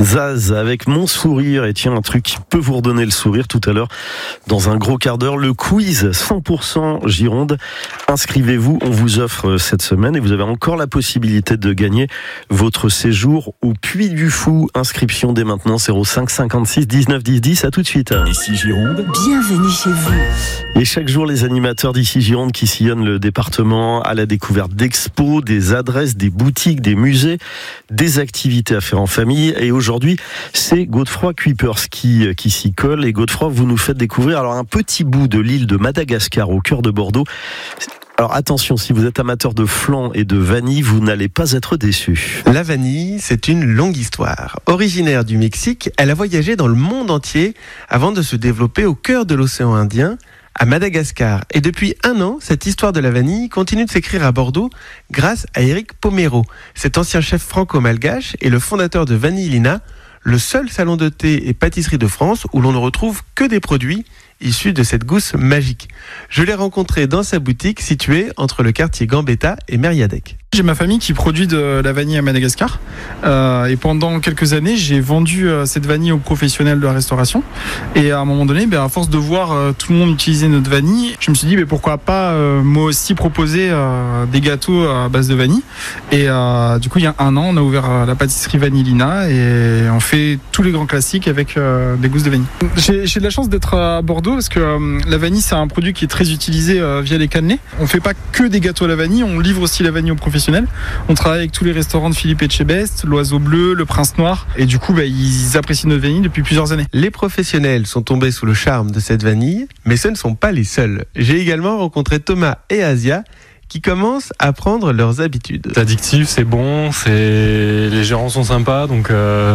Zaz avec Mon Sourire. Et tiens, un truc qui peut vous redonner le sourire tout à l'heure, dans un gros quart d'heure, le quiz 100% Gironde. Inscrivez-vous, on vous offre cette semaine et vous avez encore la possibilité de gagner votre séjour au Puy du Fou. Inscription dès maintenant, 05 56 19 10 10. À tout de suite. Ici Gironde. Bienvenue chez vous. Et chaque jour, les animateurs d'Ici Gironde qui sillonnent le département à la découverte d'expos, des adresses, des boutiques, des musées, des activités à faire en famille. Et aujourd'hui, c'est Godefroy Cuypers qui s'y colle. Et Godefroy, vous nous faites découvrir alors un petit bout de l'île de Madagascar au cœur de Bordeaux. Alors attention, si vous êtes amateur de flan et de vanille, vous n'allez pas être déçu. La vanille, c'est une longue histoire. Originaire du Mexique, elle a voyagé dans le monde entier avant de se développer au cœur de l'océan Indien, à Madagascar. Et depuis 1 an, cette histoire de la vanille continue de s'écrire à Bordeaux grâce à Éric Pomero. Cet ancien chef franco-malgache est le fondateur de Vanillina, le seul salon de thé et pâtisserie de France où l'on ne retrouve que des produits issus de cette gousse magique. Je l'ai rencontré dans sa boutique située entre le quartier Gambetta et Mériadec. J'ai ma famille qui produit de la vanille à Madagascar et pendant quelques années j'ai vendu cette vanille aux professionnels de la restauration et à un moment donné à force de voir tout le monde utiliser notre vanille, je me suis dit pourquoi pas moi aussi proposer des gâteaux à base de vanille et du coup il y a 1 an on a ouvert la pâtisserie Vanillina et on fait tous les grands classiques avec des gousses de vanille. J'ai de la chance d'être à Bordeaux parce que la vanille c'est un produit qui est très utilisé via les cannelés. On fait pas que des gâteaux à la vanille, on livre aussi la vanille aux professionnels. On travaille avec tous les restaurants de Philippe Etchebest, l'Oiseau Bleu, le Prince Noir et du coup ils apprécient notre vanille depuis plusieurs années. Les professionnels sont tombés sous le charme de cette vanille, mais ce ne sont pas les seuls. J'ai également rencontré Thomas et Asia qui commencent à prendre leurs habitudes. C'est addictif, c'est bon, les gérants sont sympas donc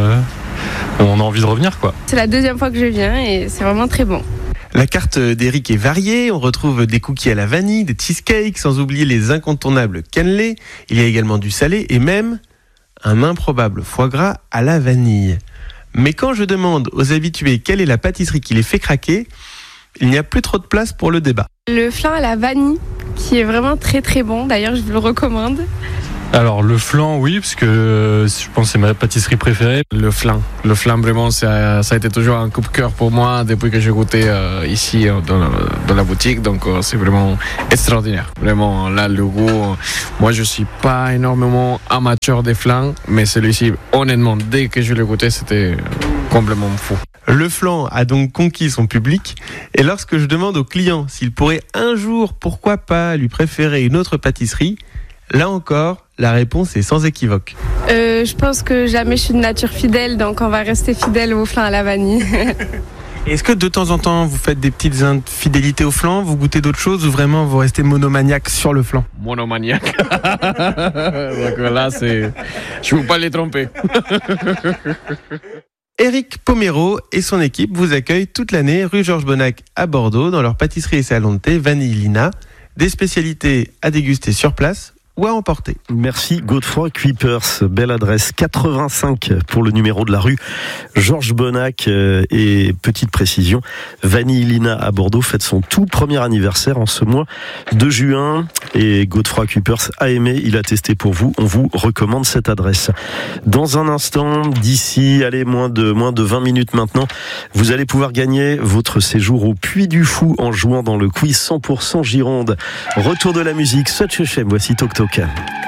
on a envie de revenir quoi. C'est la 2e fois que je viens et c'est vraiment très bon. La carte d'Éric est variée, on retrouve des cookies à la vanille, des cheesecakes, sans oublier les incontournables cannelés. Il y a également du salé et même un improbable foie gras à la vanille. Mais quand je demande aux habitués quelle est la pâtisserie qui les fait craquer, il n'y a plus trop de place pour le débat. Le flan à la vanille, qui est vraiment très très bon, d'ailleurs je vous le recommande. Alors le flan oui parce que je pense que c'est ma pâtisserie préférée. Le flan vraiment ça a été toujours un coup de cœur pour moi depuis que j'ai goûté ici dans la boutique, donc c'est vraiment extraordinaire. Vraiment là le goût, moi je suis pas énormément amateur des flans, mais celui-ci honnêtement dès que je l'ai goûté c'était complètement fou. Le flan a donc conquis son public et lorsque je demande aux clients s'ils pourraient un jour, pourquoi pas, lui préférer une autre pâtisserie, là encore, la réponse est sans équivoque. Je pense que jamais je suis de nature fidèle, donc on va rester fidèle au flan à la vanille. Est-ce que de temps en temps, vous faites des petites infidélités au flan, vous goûtez d'autres choses ou vraiment vous restez monomaniaque sur le flan ? Monomaniaque. Donc là, je ne veux pas les tromper. Éric Pomero et son équipe vous accueillent toute l'année rue Georges Bonnac à Bordeaux dans leur pâtisserie et salon de thé Vanillina. Des spécialités à déguster sur place ou à emporter. Merci Godefroy Cuypers. Belle adresse, 85 pour le numéro de la rue Georges Bonnac. Et petite précision, Vanillina à Bordeaux fête son tout premier anniversaire en ce mois de juin. Et Godefroy Cuypers a aimé, il a testé pour vous. On vous recommande cette adresse. Dans un instant, d'ici, moins de 20 minutes maintenant, vous allez pouvoir gagner votre séjour au Puy du Fou en jouant dans le quiz 100% Gironde. Retour de la musique, Such a Shame, voici Tok Tok.